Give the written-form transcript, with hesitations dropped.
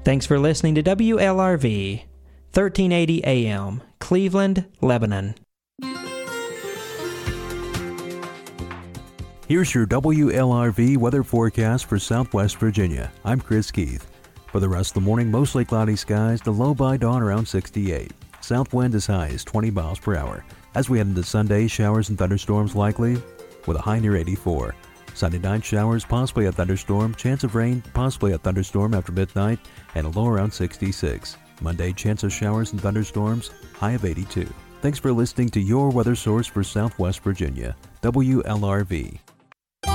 Thanks for listening to WLRV, 1380 AM, Cleveland, Lebanon. Here's your WLRV weather forecast for Southwest Virginia. I'm Chris Keith. For the rest of the morning, mostly cloudy skies, the low by dawn around 68. South wind as high as 20 miles per hour. As we head into Sunday, showers and thunderstorms likely with a high near 84. Sunday night showers, possibly a thunderstorm, chance of rain, possibly a thunderstorm after midnight, and a low around 66. Monday, chance of showers and thunderstorms, high of 82. Thanks for listening to your weather source for Southwest Virginia, WLRV.